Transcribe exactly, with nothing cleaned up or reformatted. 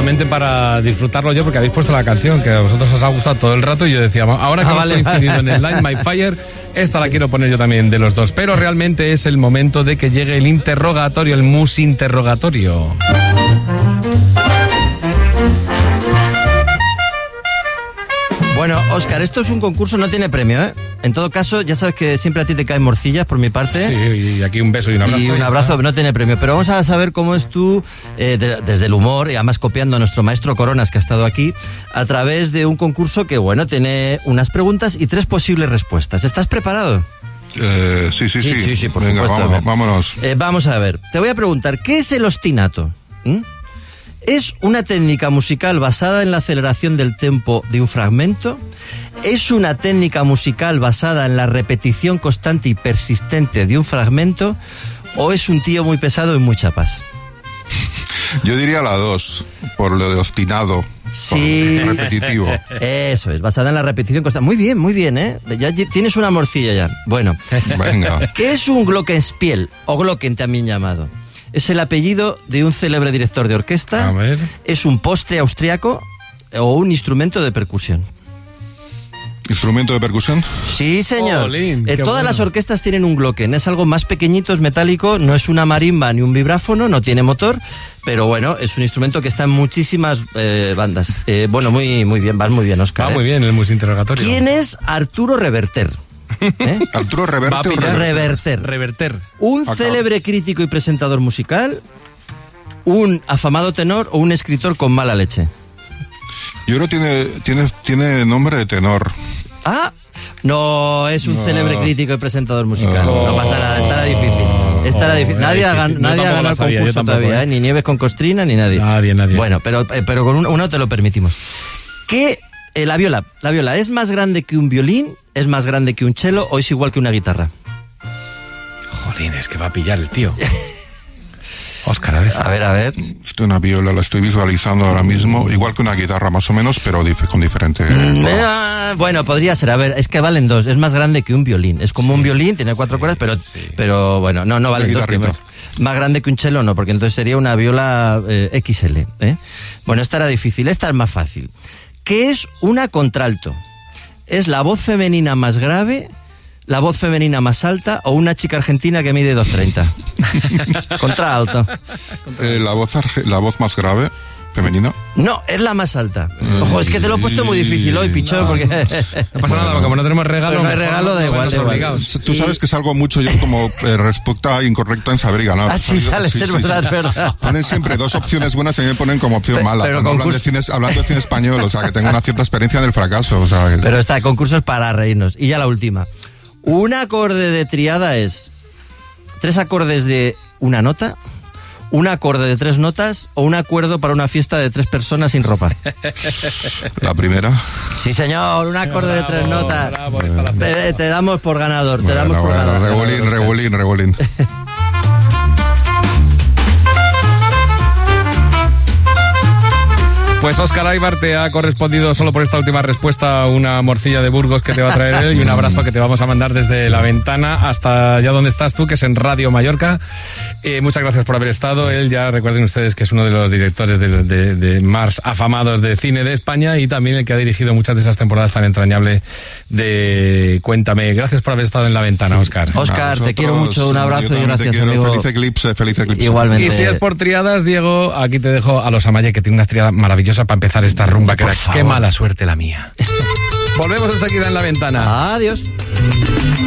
solamente para disfrutarlo yo, porque habéis puesto la canción que a vosotros os ha gustado todo el rato y yo decía, ahora que ah, hemos vale, coincidido vale. en el Light My Fire, esta la quiero poner yo también de los dos, pero realmente es el momento de que llegue el interrogatorio, el musinterrogatorio. Bueno, Óscar, esto es un concurso, no tiene premio, ¿eh? En todo caso, ya sabes que siempre a ti te caen morcillas por mi parte. Sí, y aquí un beso y un abrazo. Y un abrazo, está. No tiene premio. Pero vamos a saber cómo es tú, eh, de, desde el humor, y además copiando a nuestro maestro Coronas, que ha estado aquí, a través de un concurso que, bueno, tiene unas preguntas y tres posibles respuestas. ¿Estás preparado? Eh, sí, sí, sí. Sí, sí, sí, por Venga, supuesto. vámonos. vámonos. Eh, vamos a ver. Te voy a preguntar, ¿qué es el ostinato? ¿Mm? ¿Es una técnica musical basada en la aceleración del tempo de un fragmento? ¿Es una técnica musical basada en la repetición constante y persistente de un fragmento? ¿O es un tío muy pesado y muy chapas? Yo diría la dos, por lo de obstinado. Sí. Repetitivo. Eso es, basada en la repetición constante. Muy bien, muy bien, ¿eh? Ya tienes una morcilla ya. Bueno. Venga. ¿Qué es un glockenspiel? O glocken también llamado. Es el apellido de un célebre director de orquesta. A ver. Es un postre austriaco o un instrumento de percusión. ¿Instrumento de percusión? Sí, señor. Olín, eh, qué todas bueno. las orquestas tienen un glocken. Es algo más pequeñito, es metálico, no es una marimba ni un vibráfono, no tiene motor, pero bueno, es un instrumento que está en muchísimas eh, bandas. Eh, bueno, muy, muy bien, vas muy bien, Óscar. Va ¿eh? muy bien el musinterrogatorio. ¿Quién es Arturo Reverter? ¿Eh? ¿Arturo Va a Reverte o pillar. Reverter? Reverter. Reverter. Un Acá. célebre crítico y presentador musical, un afamado tenor o un escritor con mala leche. Yo creo que tiene, tiene, tiene nombre de tenor. Ah, no, es un No. célebre crítico y presentador musical. No. No pasa nada, estará difícil. Estará difícil. Oh, Nadie era ha, gan- difícil. Yo nadie ha tampoco ganado la el sabía, yo concurso tampoco, todavía, ¿eh? ¿eh? Ni Nieves con Costrina, ni nadie. Nadie, nadie. Bueno, pero, eh, pero con uno, uno te lo permitimos. ¿Qué, eh, la viola, la viola es más grande que un violín, es más grande que un cello o es igual que una guitarra? Jolín, es que va a pillar el tío. Óscar, a ver. A ver, a ver. Esto una viola, la estoy visualizando ahora mismo, igual que una guitarra más o menos, pero dif- con diferente... Mm, eh, bueno, podría ser. A ver, es que valen dos. Es más grande que un violín. Es como Sí, un violín, tiene cuatro sí, cuerdas, pero, sí. pero bueno, no, no valen Una dos. guitarrita. primero. Más grande que un cello, no, porque entonces sería una viola eh, equis ele. ¿eh? Bueno, esta era difícil. Esta es más fácil. ¿Qué es una contralto? ¿Es la voz femenina más grave, la voz femenina más alta o una chica argentina que mide dos treinta? Contralto. Eh, la, voz arge- la voz más grave, femenina. No, es la más alta. Ojo, es que te lo he puesto muy difícil hoy, pichón, No. porque... No pasa nada, porque como no tenemos regalo, Pero no hay mejor regalo, da somos igual, da igual. obligados. Tú sabes que salgo mucho yo como eh, respuesta incorrecta en saber y ganar. Ah, sí, sale, es verdad, es verdad. Ponen siempre dos opciones buenas y me ponen como opción Pe- mala. pero Cuando hablan de concurso- cine, hablando de cine español, o sea, que tengo una cierta experiencia en el fracaso. O sea, que- Pero está, concurso es para reírnos. Y ya la última. Un acorde de triada es tres acordes de una nota, un acorde de tres notas o un acuerdo para una fiesta de tres personas sin ropa. la primera. Sí, señor, un acorde de tres Bravo, notas. bravo, esta la Te, acepto. te damos por ganador, te Bueno, damos por bueno, ganador. regulín, regulín, regulín. Pues Óscar Aybar te ha correspondido solo por esta última respuesta una morcilla de Burgos que te va a traer él y un abrazo que te vamos a mandar desde la ventana hasta allá donde estás tú, que es en Radio Mallorca. Eh, muchas gracias por haber estado. Él ya recuerden ustedes que es uno de los directores de, de, de más afamados de cine de España y también el que ha dirigido muchas de esas temporadas tan entrañables de Cuéntame. Gracias por haber estado en la ventana, Óscar. Óscar, te quiero mucho, un abrazo Yo y también te gracias, quiero. amigo. Feliz eclipse, feliz eclipse. Igualmente. Y si es por triadas, Diego, aquí te dejo a los Amaye, que tiene una triada maravillosa para empezar esta rumba, que Por era favor. qué mala suerte la mía. Volvemos enseguida en la ventana. Adiós.